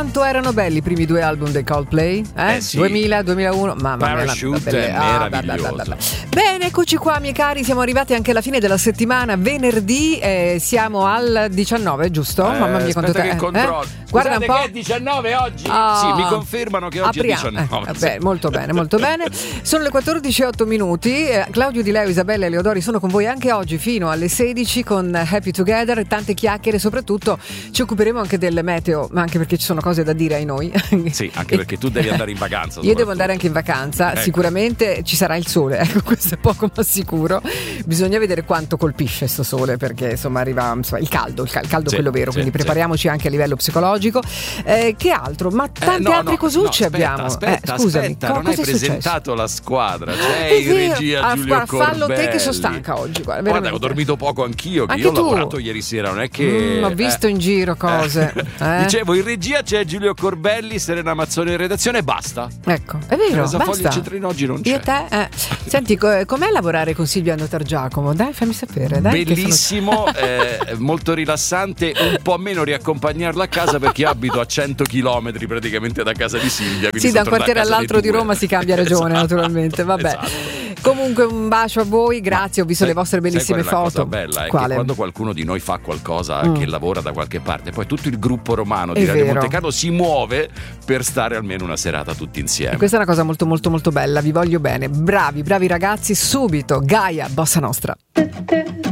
quanto erano belli i primi due album dei Coldplay? Sì. 2000, 2001, mamma mia. Parachute è meraviglioso. Bene, eccoci qua, miei cari, siamo arrivati anche alla fine della settimana, venerdì, siamo al 19, giusto? Mamma mia, quanto che controllo. Guarda un po'. Che è 19 oggi? Sì, mi confermano che oggi è 19. Molto bene, molto bene. Sono le 14:08 minuti. Claudio Di Leo, Isabella e Leodori sono con voi anche oggi fino alle 16 con Happy Together, tante chiacchiere, soprattutto ci occuperemo anche del meteo, ma anche perché ci sono cose da dire ai noi. Sì, anche perché tu devi andare in vacanza. Io devo andare anche in vacanza, ecco. Sicuramente ci sarà il sole, ecco, questo è poco ma sicuro. Bisogna vedere quanto colpisce sto sole, perché insomma arriva il caldo, sì, quello vero, quindi prepariamoci anche a livello psicologico. Che altro? Ma tante altre cosucce abbiamo. Scusami, non hai presentato la squadra. C'è in regia Giulio Corbelli. Fallo te che sono stanca oggi. Guarda, ho dormito poco anch'io, che io ho lavorato ieri sera, non è che ho visto in giro cose. Dicevo, in regia c'è Giulio Corbelli, Serena Mazzoni in redazione e basta. Ecco, è vero, basta. Centrino oggi non c'è. Io e te? Senti, com'è lavorare con Silvia Notargiacomo? Dai, fammi sapere. Dai, bellissimo, molto rilassante, un po' meno riaccompagnarla a casa perché io abito a 100 chilometri praticamente da casa di Silvia. Sì, da un quartiere all'altro di Roma si cambia regione, naturalmente. Vabbè. Esatto. Comunque un bacio a voi, grazie, ho visto le vostre bellissime foto. La cosa bella è che quando qualcuno di noi fa qualcosa che lavora da qualche parte, poi tutto il gruppo romano di Radio Monte Carlo si muove per stare almeno una serata tutti insieme. E questa è una cosa molto molto molto bella, vi voglio bene. Bravi ragazzi, subito Gaia Bossa Nostra.